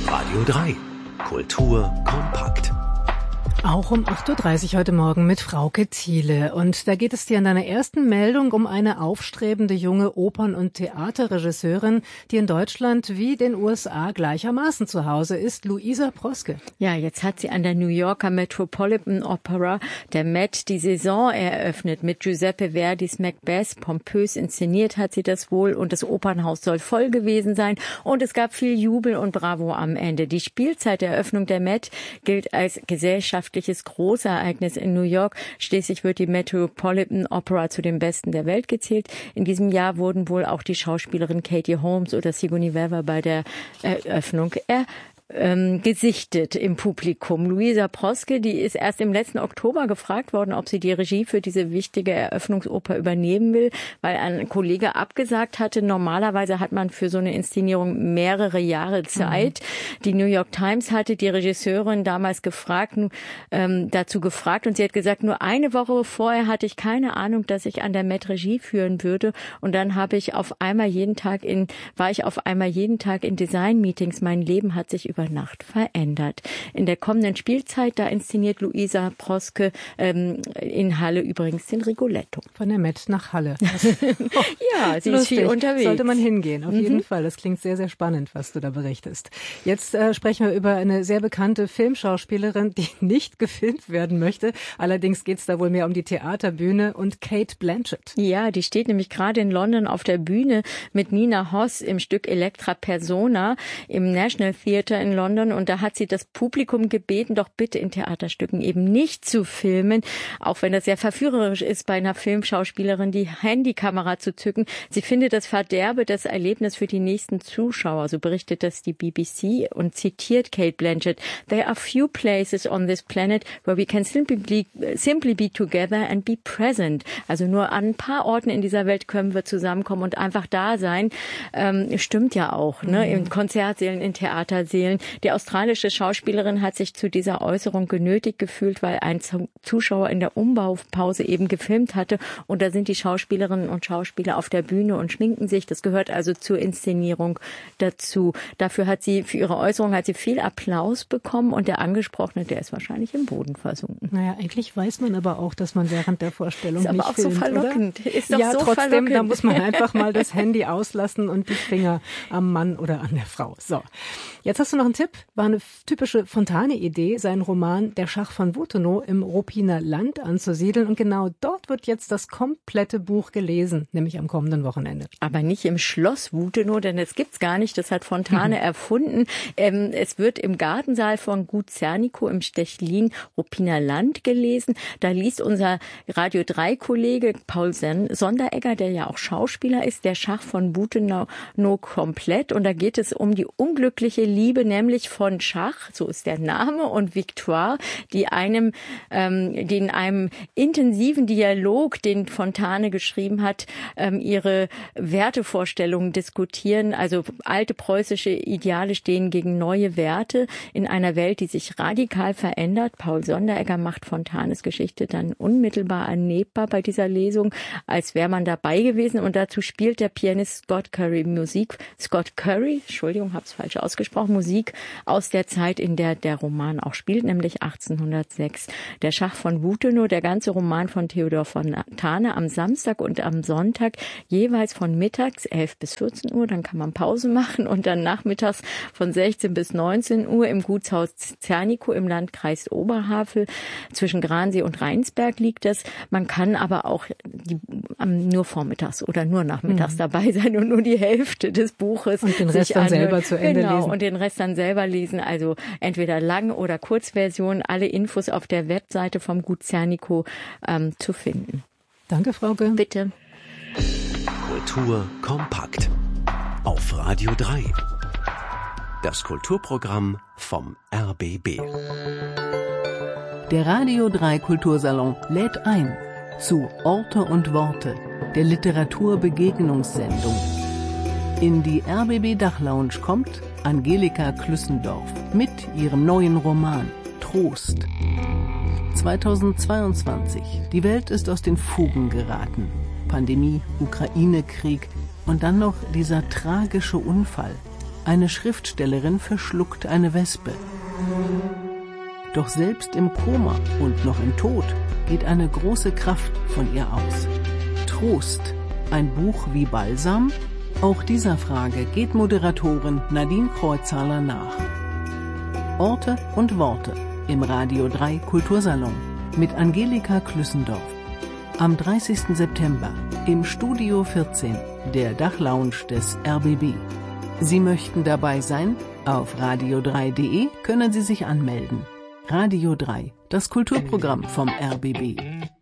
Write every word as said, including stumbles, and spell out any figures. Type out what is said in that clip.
Radio drei. Kultur kompakt. Auch um acht Uhr dreißig heute Morgen mit Frauke Thiele. Und da geht es dir in deiner ersten Meldung um eine aufstrebende junge Opern- und Theaterregisseurin, die in Deutschland wie den U S A gleichermaßen zu Hause ist, Luisa Proske. Ja, jetzt hat sie an der New Yorker Metropolitan Opera, der Met, die Saison eröffnet mit Giuseppe Verdis Macbeth. Pompös inszeniert hat sie das wohl und das Opernhaus soll voll gewesen sein. Und es gab viel Jubel und Bravo am Ende. Die Spielzeit der Eröffnung der Met gilt als gesellschaftliches Großereignis in New York. Schließlich wird die Metropolitan Opera zu den besten der Welt gezählt. In diesem Jahr wurden wohl auch die Schauspielerin Katie Holmes oder Sigourney Weaver bei der Eröffnung er Ähm, gesichtet im Publikum. Luisa Proske, die ist erst im letzten Oktober gefragt worden, ob sie die Regie für diese wichtige Eröffnungsoper übernehmen will, weil ein Kollege abgesagt hatte. Normalerweise hat man für so eine Inszenierung mehrere Jahre Zeit. Mhm. Die New York Times hatte die Regisseurin damals gefragt, ähm, dazu gefragt und sie hat gesagt, nur eine Woche vorher hatte ich keine Ahnung, dass ich an der Met Regie führen würde und dann habe ich auf einmal jeden Tag in, war ich auf einmal jeden Tag in Design-Meetings. Mein Leben hat sich über Nacht verändert. In der kommenden Spielzeit, da inszeniert Luisa Proske ähm, in Halle übrigens den Rigoletto. Von der Met nach Halle. Ja, sie Lustig. ist viel unterwegs. Sollte man hingehen, auf mhm. jeden Fall. Das klingt sehr, sehr spannend, was du da berichtest. Jetzt äh, sprechen wir über eine sehr bekannte Filmschauspielerin, die nicht gefilmt werden möchte. Allerdings geht es da wohl mehr um die Theaterbühne und Cate Blanchett. Ja, die steht nämlich gerade in London auf der Bühne mit Nina Hoss im Stück Elektra Persona im National Theatre in London und da hat sie das Publikum gebeten, doch bitte in Theaterstücken eben nicht zu filmen, auch wenn das sehr verführerisch ist, bei einer Filmschauspielerin die Handykamera zu zücken. Sie findet, das verderbe das Erlebnis für die nächsten Zuschauer. So berichtet das die B B C und zitiert Cate Blanchett. There are few places on this planet where we can simply be, simply be together and be present. Also nur an ein paar Orten in dieser Welt können wir zusammenkommen und einfach da sein. Ähm, stimmt ja auch, ne? Mhm. In Konzertsälen, in Theatersälen. Die australische Schauspielerin hat sich zu dieser Äußerung genötigt gefühlt, weil ein Zuschauer in der Umbaupause eben gefilmt hatte. Und da sind die Schauspielerinnen und Schauspieler auf der Bühne und schminken sich. Das gehört also zur Inszenierung dazu. Dafür hat sie, für ihre Äußerung hat sie viel Applaus bekommen und der Angesprochene, der ist wahrscheinlich im Boden versunken. Naja, eigentlich weiß man aber auch, dass man während der Vorstellung ist nicht aber auch filmt, so verlockend. Oder? Ist doch ja, so trotzdem, verlockend. Da muss man einfach mal das Handy auslassen und die Finger am Mann oder an der Frau. So, jetzt hast du noch einen Tipp. War eine typische Fontane-Idee, seinen Roman Der Schach von Wuthenow im Ruppiner Land anzusiedeln. Und genau dort wird jetzt das komplette Buch gelesen, nämlich am kommenden Wochenende. Aber nicht im Schloss Wuthenow, denn das gibt's gar nicht. Das hat Fontane mhm. erfunden. Ähm, es wird im Gartensaal von Gut Zernikow im Stechlin-Ruppiner Land gelesen. Da liest unser Radio drei Kollege Paul Sonderegger, der ja auch Schauspieler ist, Der Schach von Wuthenow komplett. Und da geht es um die unglückliche Liebe, nämlich von Schach, so ist der Name, und Victoire, die einem, ähm, die in einem intensiven Dialog, den Fontane geschrieben hat, ähm, ihre Wertevorstellungen diskutieren. Also alte preußische Ideale stehen gegen neue Werte in einer Welt, die sich radikal verändert. Paul Sonderegger macht Fontanes Geschichte dann unmittelbar erlebbar bei dieser Lesung, als wäre man dabei gewesen. Und dazu spielt der Pianist Scott Curry Musik. Scott Curry, Entschuldigung, habe es falsch ausgesprochen, Musik aus der Zeit, in der der Roman auch spielt, nämlich achtzehnhundertsechs. Der Schach von Wuthenow, der ganze Roman von Theodor Fontane am Samstag und am Sonntag, jeweils von mittags elf bis vierzehn Uhr, dann kann man Pause machen und dann nachmittags von sechzehn bis neunzehn Uhr im Gutshaus Zernikow im Landkreis Oberhavel. Zwischen Gransee und Rheinsberg liegt das. Man kann aber auch die, um, nur vormittags oder nur nachmittags mhm. dabei sein und nur die Hälfte des Buches und den Rest dann anhören. selber zu Ende genau, lesen. Und den Rest dann selber lesen. Also entweder Lang- oder Kurzversion. Alle Infos auf der Webseite vom Gut Zernikow ähm, zu finden. Danke, Frauke. Bitte. Kultur kompakt. Auf Radio drei. Das Kulturprogramm vom R B B. Der Radio drei Kultursalon lädt ein zu Orte und Worte, der Literaturbegegnungssendung. In die R B B Dachlounge kommt Angelika Klüssendorf mit ihrem neuen Roman Trost. zweitausendzweiundzwanzig. Die Welt ist aus den Fugen geraten. Pandemie, Ukraine-Krieg und dann noch dieser tragische Unfall. Eine Schriftstellerin verschluckt eine Wespe. Doch selbst im Koma und noch im Tod geht eine große Kraft von ihr aus. Trost, ein Buch wie Balsam? Auch dieser Frage geht Moderatorin Nadine Kreuzhaler nach. Orte und Worte im Radio drei Kultursalon mit Angelika Klüssendorf. Am dreißigsten September im Studio vierzehn, der Dachlounge des R B B. Sie möchten dabei sein? Auf radio drei punkt de können Sie sich anmelden. Radio drei, das Kulturprogramm vom R B B.